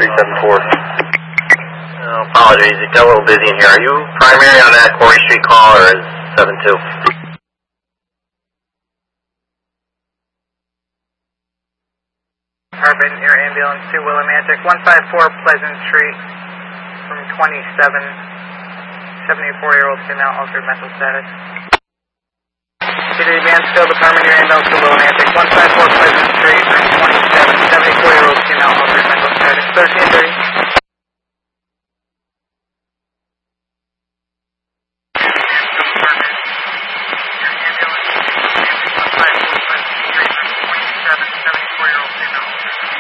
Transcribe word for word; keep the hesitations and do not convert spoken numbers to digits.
three seven four. Oh, apologies, it got a little busy in here. Are you primary on that Corey Street call or is seven two? Carbon Air Ambulance to Willimantic, one five four Pleasant Street from twenty-seven, seventy-four-year-old female, altered mental status. City Mansfield, Department Air Ambulance to Willimantic, one five four Pleasant Street from twenty-seven, seventy-four-year-old female, altered mental status, thirteen thirty.